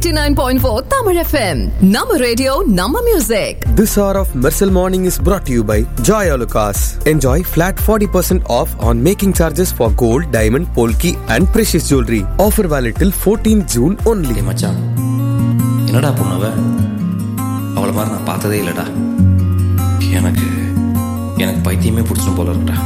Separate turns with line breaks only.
89.4 Tamil FM. Nama radio, Nama music.
This hour of Mersal Morning is brought to you by Joy Alucas. Enjoy flat 40% off on making charges for gold, diamond, polki and precious jewelry. Offer valid till 14th June only.
மச்சான், என்னடா பொண்ணவ? அவளை மாதிரி நான் பார்த்ததே இல்லடா. எனக்கு பைத்தியமே பிடிச்சிடும் போல இருக்குடா.